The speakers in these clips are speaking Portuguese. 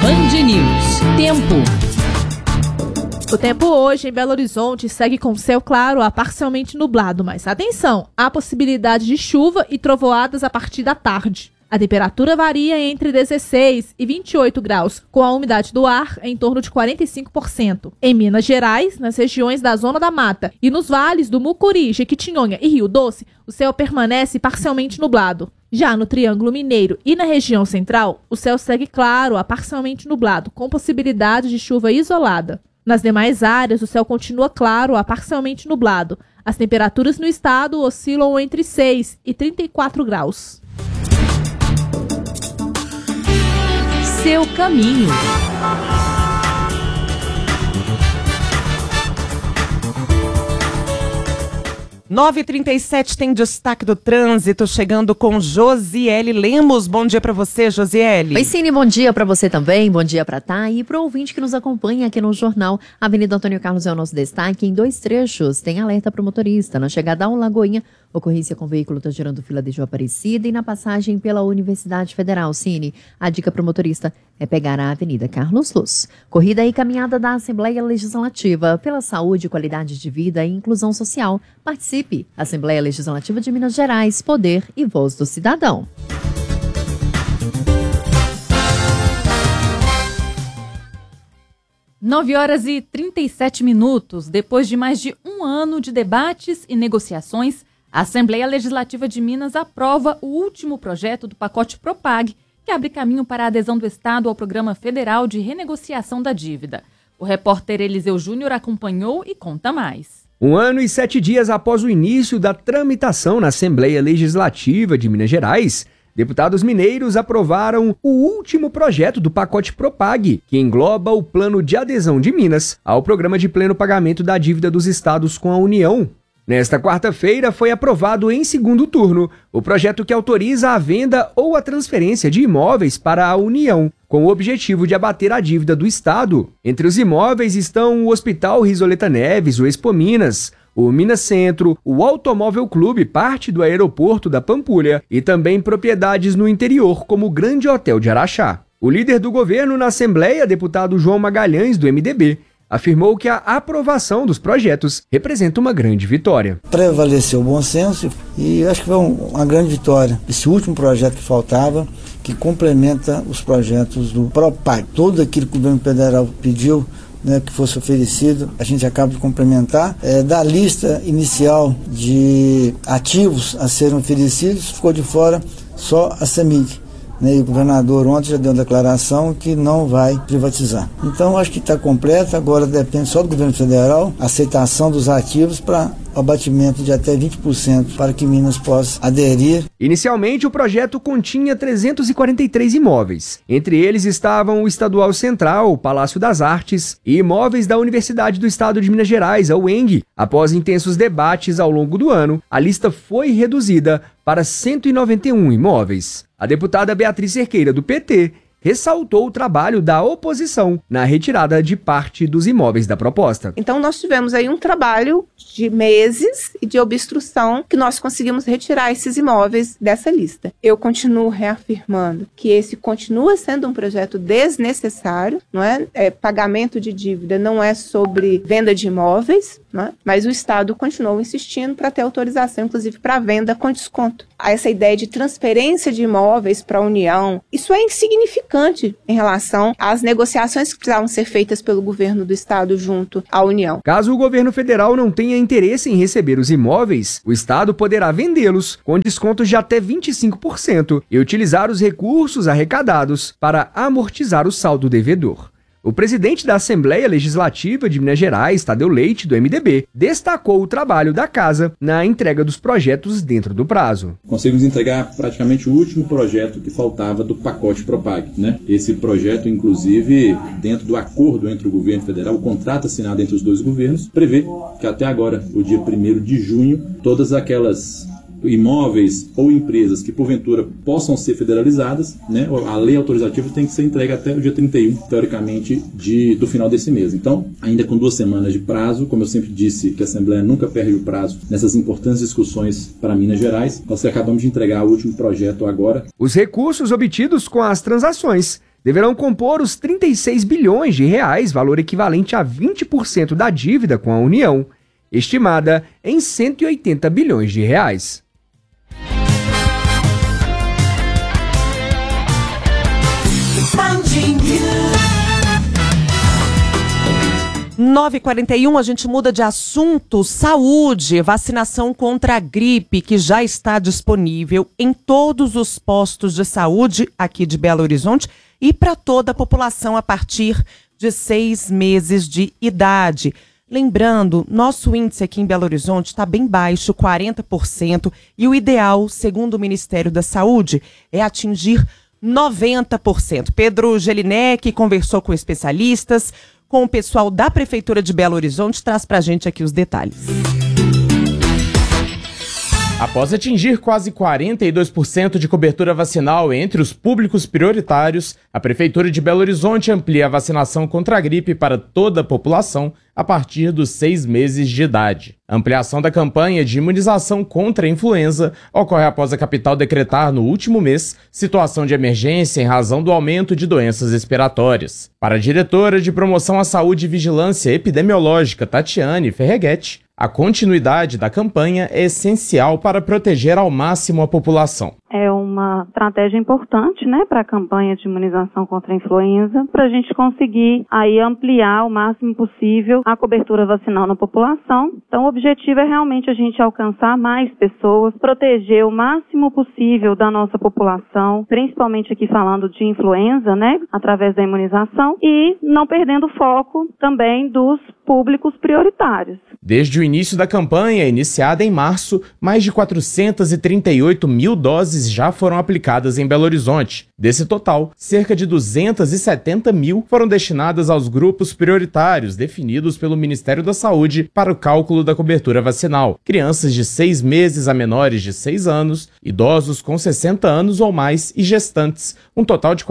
Band News. Tempo. O tempo hoje em Belo Horizonte segue com céu claro a parcialmente nublado, mas atenção, há possibilidade de chuva e trovoadas a partir da tarde. A temperatura varia entre 16 e 28 graus, com a umidade do ar em torno de 45%. Em Minas Gerais, nas regiões da Zona da Mata e nos vales do Mucuri, Jequitinhonha e Rio Doce, o céu permanece parcialmente nublado. Já no Triângulo Mineiro e na região central, o céu segue claro a parcialmente nublado, com possibilidade de chuva isolada. Nas demais áreas, o céu continua claro a parcialmente nublado. As temperaturas no estado oscilam entre 6 e 34 graus. Seu caminho. 9h37 tem destaque do trânsito, chegando com Josiele Lemos. Bom dia para você, Josiele. Oi, Cine, bom dia para você também, bom dia para Thay e para o ouvinte que nos acompanha aqui no Jornal. Avenida Antônio Carlos é o nosso destaque em 2 trechos. Tem alerta para o motorista. Na chegada ao Lagoinha, ocorrência com veículo está gerando fila desde o Aparecida e na passagem pela Universidade Federal. Cine, a dica para o motorista é pegar a Avenida Carlos Luz. Corrida e caminhada da Assembleia Legislativa pela saúde, qualidade de vida e inclusão social. Participe! Assembleia Legislativa de Minas Gerais, Poder e Voz do Cidadão. Nove horas e 37 minutos. Depois de mais de um ano de debates e negociações, a Assembleia Legislativa de Minas aprova o último projeto do pacote Propag, que abre caminho para a adesão do Estado ao Programa Federal de Renegociação da Dívida. O repórter Eliseu Júnior acompanhou e conta mais. 1 ano e 7 dias após o início da tramitação na Assembleia Legislativa de Minas Gerais, deputados mineiros aprovaram o último projeto do pacote Propag, que engloba o plano de adesão de Minas ao Programa de Pleno Pagamento da Dívida dos Estados com a União. Nesta quarta-feira foi aprovado em segundo turno o projeto que autoriza a venda ou a transferência de imóveis para a União, com o objetivo de abater a dívida do Estado. Entre os imóveis estão o Hospital Risoleta Neves, o Expo Minas, o Minas Centro, o Automóvel Clube, parte do aeroporto da Pampulha, e também propriedades no interior, como o Grande Hotel de Araxá. O líder do governo na Assembleia, deputado João Magalhães, do MDB, afirmou que a aprovação dos projetos representa uma grande vitória. Prevaleceu o bom senso e acho que foi uma grande vitória. Esse último projeto que faltava, que complementa os projetos do Propag. Tudo aquilo que o governo federal pediu, que fosse oferecido, a gente acaba de complementar. Da lista inicial de ativos a serem oferecidos, ficou de fora só a CEMIG. E o governador ontem já deu uma declaração que não vai privatizar. Então acho que está completo, agora depende só do governo federal, a aceitação dos ativos para o abatimento de até 20% para que Minas possa aderir. Inicialmente o projeto continha 343 imóveis. Entre eles estavam o Estadual Central, o Palácio das Artes e imóveis da Universidade do Estado de Minas Gerais, a UENG. Após intensos debates ao longo do ano, a lista foi reduzida para 191 imóveis. A deputada Beatriz Cerqueira, do PT, ressaltou o trabalho da oposição na retirada de parte dos imóveis da proposta. Então nós tivemos aí um trabalho de meses e de obstrução que nós conseguimos retirar esses imóveis dessa lista. Eu continuo reafirmando que esse continua sendo um projeto desnecessário, não é? Pagamento de dívida não é sobre venda de imóveis, não é? Mas o Estado continuou insistindo para ter autorização, inclusive para venda com desconto. Essa ideia de transferência de imóveis para a União, isso é insignificante em relação às negociações que precisavam ser feitas pelo governo do Estado junto à União. Caso o governo federal não tenha interesse em receber os imóveis, o Estado poderá vendê-los com descontos de até 25% e utilizar os recursos arrecadados para amortizar o saldo devedor. O presidente da Assembleia Legislativa de Minas Gerais, Tadeu Leite, do MDB, destacou o trabalho da casa na entrega dos projetos dentro do prazo. Conseguimos entregar praticamente o último projeto que faltava do pacote Propag, Esse projeto, inclusive, dentro do acordo entre o governo federal, o contrato assinado entre os dois governos, prevê que até agora, o dia 1º de junho, todas aquelas imóveis ou empresas que porventura possam ser federalizadas, a lei autorizativa tem que ser entregue até o dia 31, teoricamente, do final desse mês. Então, ainda com 2 semanas de prazo, como eu sempre disse que a Assembleia nunca perde o prazo nessas importantes discussões para Minas Gerais, nós acabamos de entregar o último projeto agora. Os recursos obtidos com as transações deverão compor os 36 bilhões de reais, valor equivalente a 20% da dívida com a União, estimada em 180 bilhões de reais. 9h41, a gente muda de assunto. Saúde, vacinação contra a gripe, que já está disponível em todos os postos de saúde aqui de Belo Horizonte e para toda a população a partir de 6 meses de idade. Lembrando, nosso índice aqui em Belo Horizonte está bem baixo, 40%, e o ideal, segundo o Ministério da Saúde, é atingir 90%. Pedro Gelinek conversou com especialistas, com o pessoal da Prefeitura de Belo Horizonte, traz pra gente aqui os detalhes. Após atingir quase 42% de cobertura vacinal entre os públicos prioritários, a Prefeitura de Belo Horizonte amplia a vacinação contra a gripe para toda a população a partir dos 6 meses de idade. A ampliação da campanha de imunização contra a influenza ocorre após a capital decretar no último mês situação de emergência em razão do aumento de doenças respiratórias. Para a diretora de Promoção à Saúde e Vigilância Epidemiológica, Tatiane Ferreguete, a continuidade da campanha é essencial para proteger ao máximo a população. É uma estratégia importante, para a campanha de imunização contra a influenza, para a gente conseguir aí ampliar o máximo possível a cobertura vacinal na população. Então, o objetivo é realmente a gente alcançar mais pessoas, proteger o máximo possível da nossa população, principalmente aqui falando de influenza, através da imunização, e não perdendo o foco também dos públicos prioritários. Desde o início da campanha, iniciada em março, mais de 438 mil doses já foram aplicadas em Belo Horizonte. Desse total, cerca de 270 mil foram destinadas aos grupos prioritários definidos pelo Ministério da Saúde para o cálculo da cobertura vacinal: crianças de 6 meses a menores de 6 anos, idosos com 60 anos ou mais e gestantes, um total de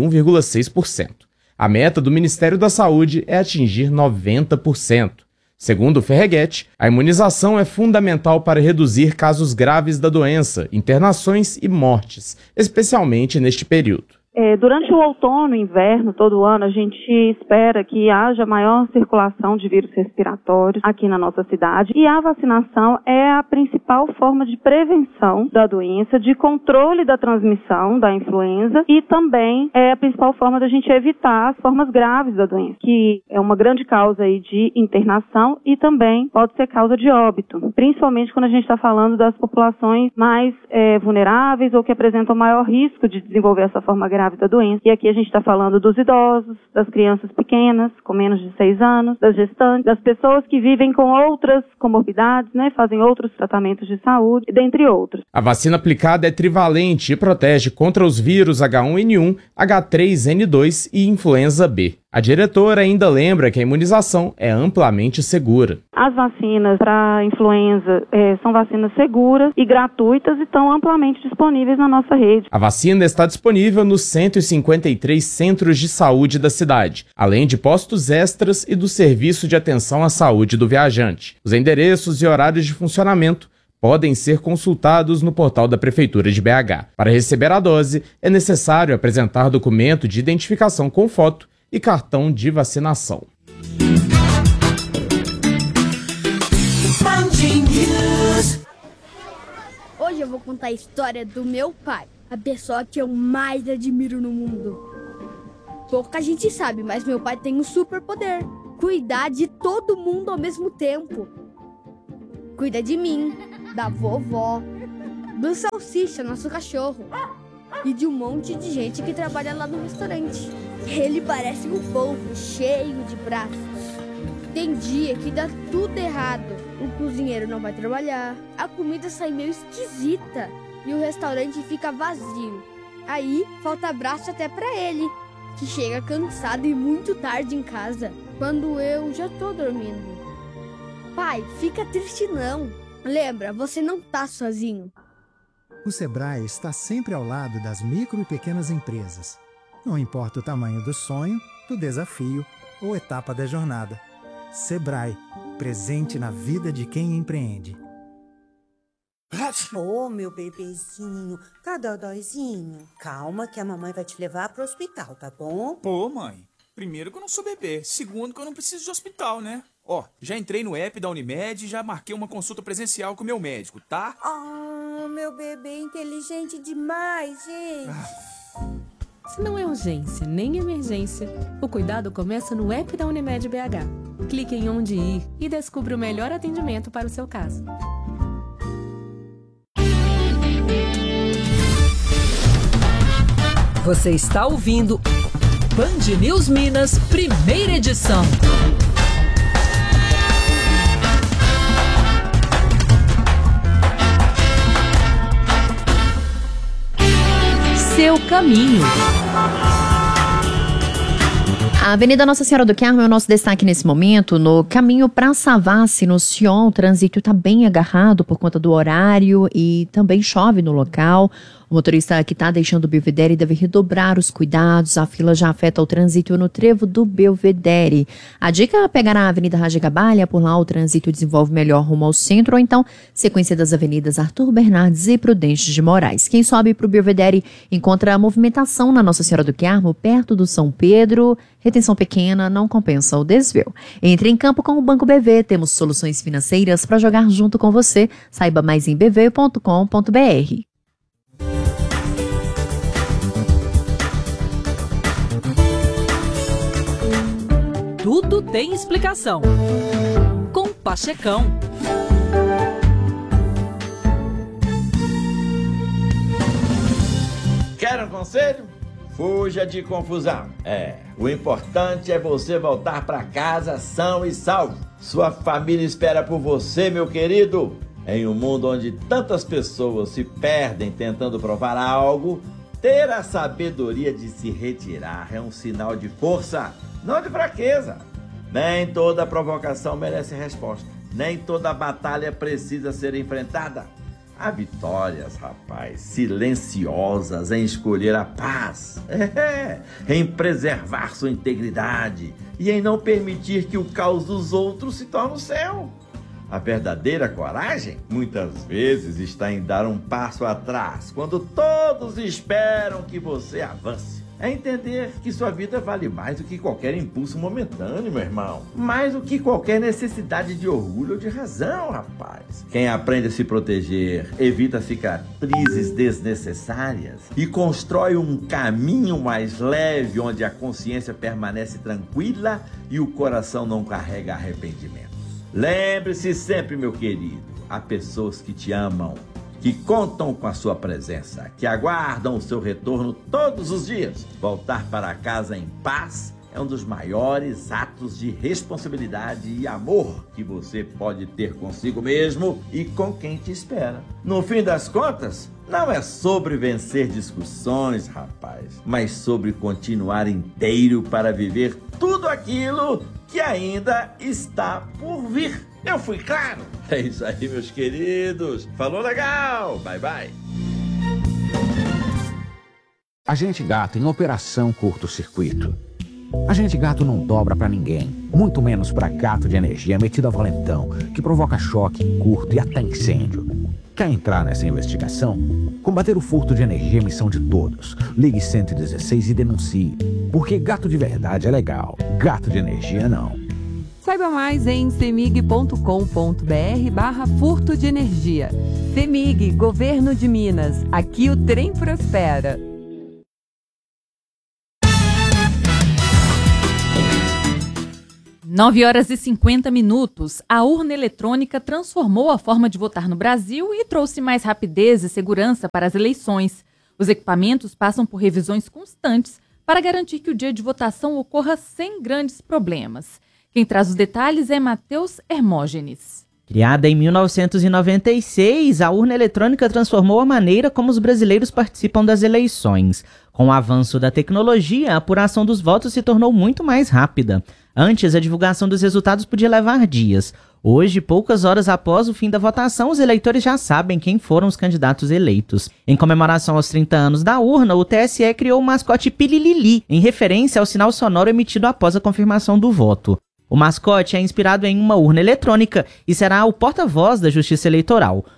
41,6%. A meta do Ministério da Saúde é atingir 90%. Segundo Ferreguete, a imunização é fundamental para reduzir casos graves da doença, internações e mortes, especialmente neste período. Durante o outono e inverno, todo ano, a gente espera que haja maior circulação de vírus respiratórios aqui na nossa cidade, e a vacinação é a principal forma de prevenção da doença, de controle da transmissão da influenza, e também é a principal forma da gente evitar as formas graves da doença, que é uma grande causa aí de internação e também pode ser causa de óbito, principalmente quando a gente está falando das populações mais vulneráveis ou que apresentam maior risco de desenvolver essa forma grave da doença. E aqui a gente está falando dos idosos, das crianças pequenas, com menos de 6 anos, das gestantes, das pessoas que vivem com outras comorbidades, fazem outros tratamentos de saúde, dentre outros. A vacina aplicada é trivalente e protege contra os vírus H1N1, H3N2 e influenza B. A diretora ainda lembra que a imunização é amplamente segura. As vacinas para influenza são vacinas seguras e gratuitas e estão amplamente disponíveis na nossa rede. A vacina está disponível nos 153 centros de saúde da cidade, além de postos extras e do Serviço de Atenção à Saúde do Viajante. Os endereços e horários de funcionamento podem ser consultados no portal da Prefeitura de BH. Para receber a dose, é necessário apresentar documento de identificação com foto e cartão de vacinação. Hoje eu vou contar a história do meu pai, a pessoa que eu mais admiro no mundo. Pouca gente sabe, mas meu pai tem um superpoder: cuidar de todo mundo ao mesmo tempo. Cuida de mim, da vovó, do Salsicha, nosso cachorro, e de um monte de gente que trabalha lá no restaurante. Ele parece um polvo cheio de braços. Tem dia que dá tudo errado. O cozinheiro não vai trabalhar, a comida sai meio esquisita e o restaurante fica vazio. Aí falta braço até pra ele, que chega cansado e muito tarde em casa, quando eu já tô dormindo. Pai, fica triste não. Lembra, você não tá sozinho. O Sebrae está sempre ao lado das micro e pequenas empresas. Não importa o tamanho do sonho, do desafio ou etapa da jornada. Sebrae, presente na vida de quem empreende. Ô, meu bebezinho, tá dodóizinho? Calma que a mamãe vai te levar pro hospital, tá bom? Pô, mãe, primeiro que eu não sou bebê, segundo que eu não preciso de hospital, né? Ó, já entrei no app da Unimed e já marquei uma consulta presencial com o meu médico, tá? Oh, meu bebê inteligente demais, gente. Se não é urgência nem emergência, o cuidado começa no app da Unimed BH. Clique em onde ir e descubra o melhor atendimento para o seu caso. Você está ouvindo Band News Minas, primeira edição. Seu caminho. A Avenida Nossa Senhora do Carmo é o nosso destaque nesse momento. No caminho para Savassi, no Sion, o trânsito está bem agarrado por conta do horário e também chove no local. O motorista que está deixando o Belvedere deve redobrar os cuidados. A fila já afeta o trânsito no trevo do Belvedere. A dica é pegar a Avenida Rajegabalha, por lá o trânsito desenvolve melhor rumo ao centro, ou então sequência das avenidas Arthur Bernardes e Prudente de Moraes. Quem sobe para o Belvedere encontra a movimentação na Nossa Senhora do Carmo, perto do São Pedro. Retenção pequena não compensa o desvio. Entre em campo com o Banco BV. Temos soluções financeiras para jogar junto com você. Saiba mais em bv.com.br. Tudo tem explicação. Com Pachecão. Quer um conselho? Fuja de confusão. O importante é você voltar para casa são e salvo. Sua família espera por você, meu querido. Em um mundo onde tantas pessoas se perdem tentando provar algo, ter a sabedoria de se retirar é um sinal de força, não de fraqueza. Nem toda provocação merece resposta. Nem toda batalha precisa ser enfrentada. Há vitórias, rapaz, silenciosas em escolher a paz, em preservar sua integridade e em não permitir que o caos dos outros se torne o seu. A verdadeira coragem, muitas vezes, está em dar um passo atrás, quando todos esperam que você avance. É entender que sua vida vale mais do que qualquer impulso momentâneo, meu irmão. Mais do que qualquer necessidade de orgulho ou de razão, rapaz. Quem aprende a se proteger, evita cicatrizes desnecessárias e constrói um caminho mais leve onde a consciência permanece tranquila e o coração não carrega arrependimentos. Lembre-se sempre, meu querido, há pessoas que te amam, que contam com a sua presença, que aguardam o seu retorno todos os dias. Voltar para casa em paz é um dos maiores atos de responsabilidade e amor que você pode ter consigo mesmo e com quem te espera. No fim das contas, não é sobre vencer discussões, rapaz, mas sobre continuar inteiro para viver tudo aquilo que ainda está por vir. Eu fui claro? É isso aí, meus queridos. Falou legal. Bye, bye. Agente Gato em operação curto-circuito. Agente Gato não dobra pra ninguém, muito menos pra gato de energia metido a valentão, que provoca choque, curto e até incêndio. Quer entrar nessa investigação? Combater o furto de energia é missão de todos. Ligue 116 e denuncie. Porque gato de verdade é legal, gato de energia não. Saiba mais em cemig.com.br/furto de energia. CEMIG, Governo de Minas. Aqui o trem prospera. Nove horas e 50 minutos. A urna eletrônica transformou a forma de votar no Brasil e trouxe mais rapidez e segurança para as eleições. Os equipamentos passam por revisões constantes para garantir que o dia de votação ocorra sem grandes problemas. Quem traz os detalhes é Matheus Hermógenes. Criada em 1996, a urna eletrônica transformou a maneira como os brasileiros participam das eleições. Com o avanço da tecnologia, a apuração dos votos se tornou muito mais rápida. Antes, a divulgação dos resultados podia levar dias. Hoje, poucas horas após o fim da votação, os eleitores já sabem quem foram os candidatos eleitos. Em comemoração aos 30 anos da urna, o TSE criou o mascote Pililili, em referência ao sinal sonoro emitido após a confirmação do voto. O mascote é inspirado em uma urna eletrônica e será o porta-voz da Justiça Eleitoral.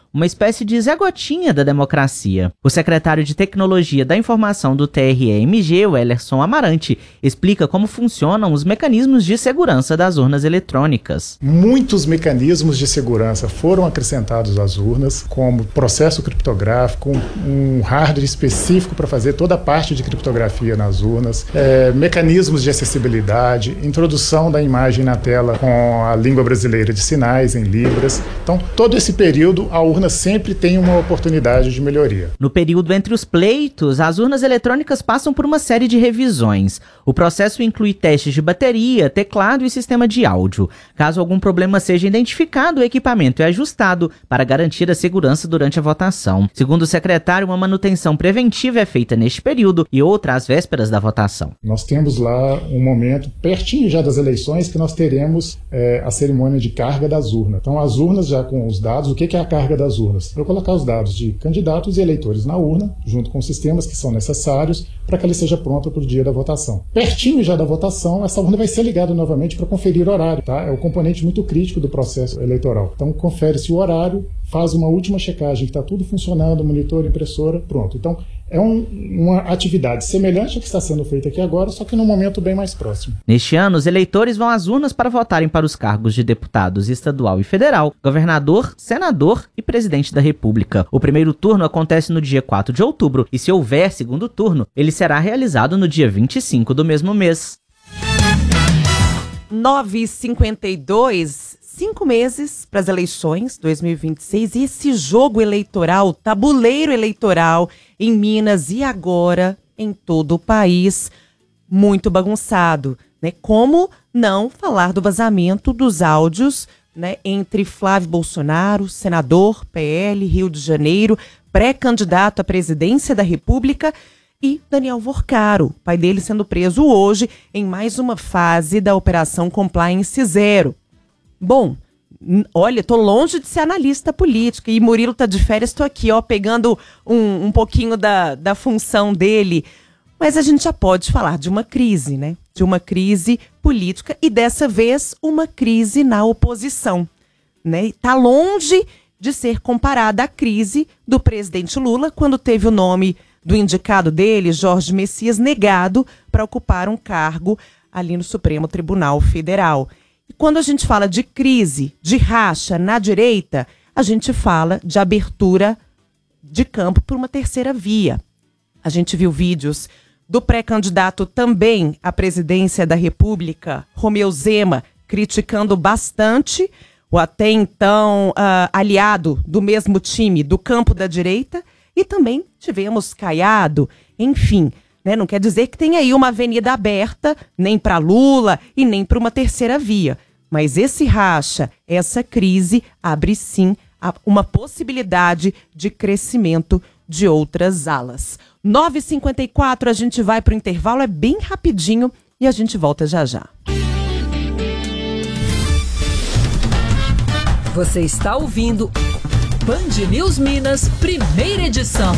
uma espécie de Zé Gotinha da democracia. O secretário de Tecnologia da Informação do TRE-MG, o Ellerson Amarante, explica como funcionam os mecanismos de segurança das urnas eletrônicas. Muitos mecanismos de segurança foram acrescentados às urnas, como processo criptográfico, um hardware específico para fazer toda a parte de criptografia nas urnas, mecanismos de acessibilidade, introdução da imagem na tela com a língua brasileira de sinais em Libras. Então, todo esse período, a urna sempre tem uma oportunidade de melhoria. No período entre os pleitos, as urnas eletrônicas passam por uma série de revisões. O processo inclui testes de bateria, teclado e sistema de áudio. Caso algum problema seja identificado, o equipamento é ajustado para garantir a segurança durante a votação. Segundo o secretário, uma manutenção preventiva é feita neste período e outra às vésperas da votação. Nós temos lá um momento, pertinho já das eleições, que nós teremos a cerimônia de carga das urnas. Então, as urnas já com os dados, o que é a carga das urnas? Eu colocar os dados de candidatos e eleitores na urna, junto com os sistemas que são necessários para que ela seja pronta para o dia da votação. Pertinho já da votação, essa urna vai ser ligada novamente para conferir horário, tá? É um componente muito crítico do processo eleitoral. Então, confere-se o horário, faz uma última checagem que está tudo funcionando, monitor, impressora, pronto. Então, é uma atividade semelhante à que está sendo feita aqui agora, só que num momento bem mais próximo. Neste ano, os eleitores vão às urnas para votarem para os cargos de deputados estadual e federal, governador, senador e presidente da República. O primeiro turno acontece no dia 4 de outubro e, se houver segundo turno, ele será realizado no dia 25 do mesmo mês. 9h52, 5 meses para as eleições 2026 e esse jogo eleitoral, tabuleiro eleitoral em Minas e agora em todo o país, muito bagunçado, né? Como não falar do vazamento dos áudios, né, entre Flávio Bolsonaro, senador, PL, Rio de Janeiro, pré-candidato à presidência da República, e Daniel Vorcaro, pai dele sendo preso hoje em mais uma fase da Operação Compliance Zero. Bom, olha, tô longe de ser analista política e Murilo tá de férias, tô aqui, ó, pegando um pouquinho da função dele. Mas a gente já pode falar de uma crise, né? De uma crise política e dessa vez uma crise na oposição, né? Tá longe de ser comparada à crise do presidente Lula quando teve o nome do indicado dele, Jorge Messias, negado para ocupar um cargo ali no Supremo Tribunal Federal. E quando a gente fala de crise, de racha na direita, a gente fala de abertura de campo por uma terceira via. A gente viu vídeos do pré-candidato também à presidência da República, Romeu Zema, criticando bastante o até então aliado do mesmo time do campo da direita, e também tivemos Caiado, enfim, né, não quer dizer que tem aí uma avenida aberta, nem para Lula e nem para uma terceira via. Mas esse racha, essa crise, abre sim uma possibilidade de crescimento de outras alas. 9h54, a gente vai para o intervalo, é bem rapidinho e a gente volta já já. Você está ouvindo Band News Minas, primeira edição.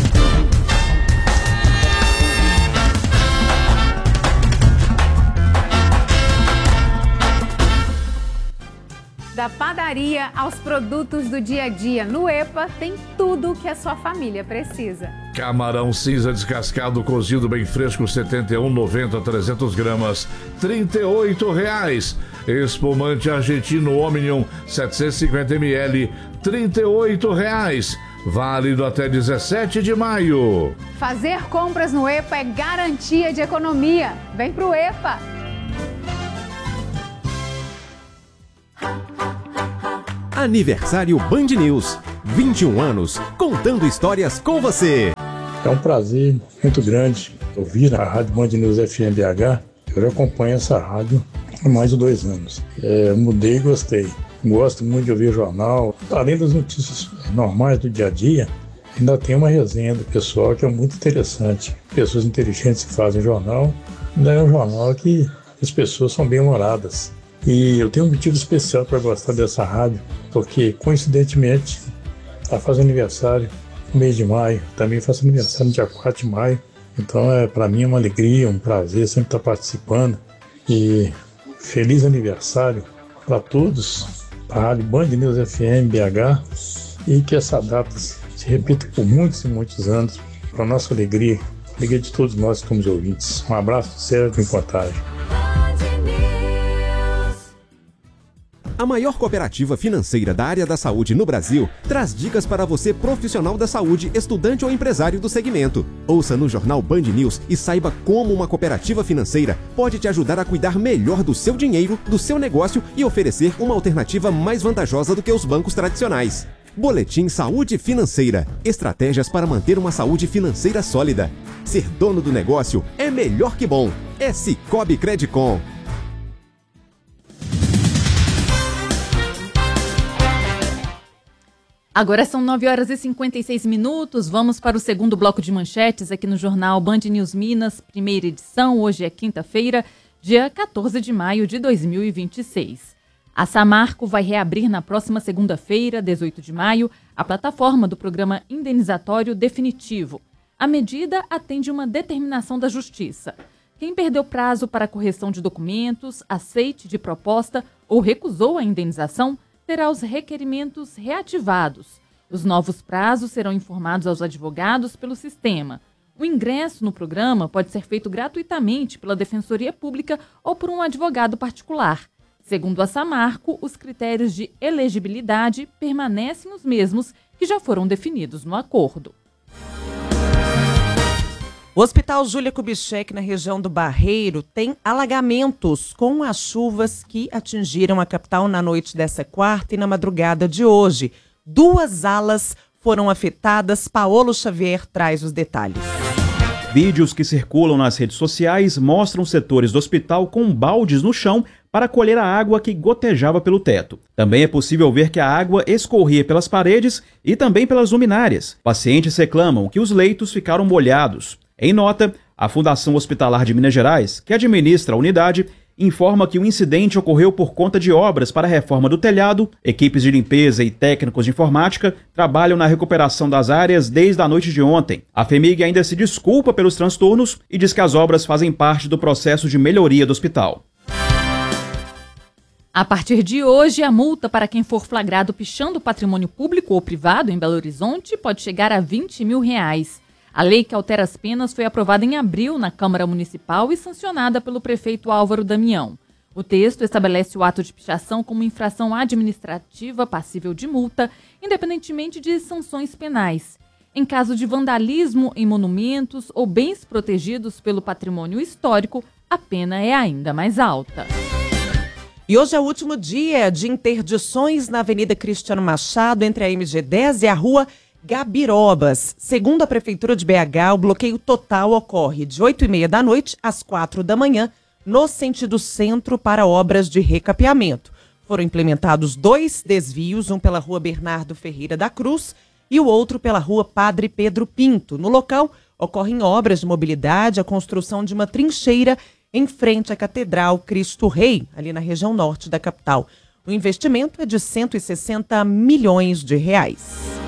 Da padaria aos produtos do dia a dia, no EPA tem tudo o que a sua família precisa. Camarão cinza descascado cozido bem fresco, R$ 71,90, 300 gramas, R$ 38,00. Espumante argentino Omnium, 750 ml, R$ 38,00. Válido até 17 de maio. Fazer compras no EPA é garantia de economia. Vem pro EPA! Aniversário Band News. 21 anos, contando histórias com você. É um prazer muito grande ouvir a Rádio Band News FM BH. Eu já acompanho essa rádio há mais de 2 anos. Mudei e gostei. Gosto muito de ouvir o jornal. Além das notícias normais do dia a dia, ainda tem uma resenha do pessoal que é muito interessante. Pessoas inteligentes que fazem jornal. Ainda é um jornal que as pessoas são bem-humoradas. E eu tenho um motivo especial para gostar dessa rádio, porque, coincidentemente, ela faz aniversário no mês de maio. Também faço aniversário no dia 4 de maio. Então, para mim é uma alegria, um prazer sempre estar participando. E feliz aniversário para todos, a Rádio Band News FM BH e que essa data se repita por muitos e muitos anos, para nossa alegria, alegria de todos nós que somos ouvintes. Um abraço sério em Contagem. A maior cooperativa financeira da área da saúde no Brasil traz dicas para você profissional da saúde, estudante ou empresário do segmento. Ouça no Jornal Band News e saiba como uma cooperativa financeira pode te ajudar a cuidar melhor do seu dinheiro, do seu negócio e oferecer uma alternativa mais vantajosa do que os bancos tradicionais. Boletim Saúde Financeira. Estratégias para manter uma saúde financeira sólida. Ser dono do negócio é melhor que bom. É Cicobi Credicom. Agora são 9h56. Vamos para o segundo bloco de manchetes aqui no jornal Band News Minas, primeira edição. Hoje é quinta-feira, dia 14 de maio de 2026. A Samarco vai reabrir na próxima segunda-feira, 18 de maio, a plataforma do programa indenizatório definitivo. A medida atende uma determinação da Justiça. Quem perdeu prazo para correção de documentos, aceite de proposta ou recusou a indenização, terá os requerimentos reativados. Os novos prazos serão informados aos advogados pelo sistema. O ingresso no programa pode ser feito gratuitamente pela Defensoria Pública ou por um advogado particular. Segundo a Samarco, os critérios de elegibilidade permanecem os mesmos que já foram definidos no acordo. O Hospital Júlia Kubitschek, na região do Barreiro, tem alagamentos com as chuvas que atingiram a capital na noite dessa quarta e na madrugada de hoje. 2 alas foram afetadas. Paolo Xavier traz os detalhes. Vídeos que circulam nas redes sociais mostram setores do hospital com baldes no chão para colher a água que gotejava pelo teto. Também é possível ver que a água escorria pelas paredes e também pelas luminárias. Pacientes reclamam que os leitos ficaram molhados. Em nota, a Fundação Hospitalar de Minas Gerais, que administra a unidade, informa que o incidente ocorreu por conta de obras para a reforma do telhado. Equipes de limpeza e técnicos de informática trabalham na recuperação das áreas desde a noite de ontem. A FEMIG ainda se desculpa pelos transtornos e diz que as obras fazem parte do processo de melhoria do hospital. A partir de hoje, a multa para quem for flagrado pichando patrimônio público ou privado em Belo Horizonte pode chegar a R$20 mil. A lei que altera as penas foi aprovada em abril na Câmara Municipal e sancionada pelo prefeito Álvaro Damião. O texto estabelece o ato de pichação como infração administrativa passível de multa, independentemente de sanções penais. Em caso de vandalismo em monumentos ou bens protegidos pelo patrimônio histórico, a pena é ainda mais alta. E hoje é o último dia de interdições na Avenida Cristiano Machado, entre a MG10 e a Rua Gabirobas. Segundo a Prefeitura de BH, o bloqueio total ocorre de 8h30 da noite às 4 da manhã, no sentido centro para obras de recapeamento. Foram implementados 2 desvios, um pela Rua Bernardo Ferreira da Cruz e o outro pela Rua Padre Pedro Pinto. No local, ocorrem obras de mobilidade, a construção de uma trincheira em frente à Catedral Cristo Rei, ali na região norte da capital. O investimento é de R$160 milhões.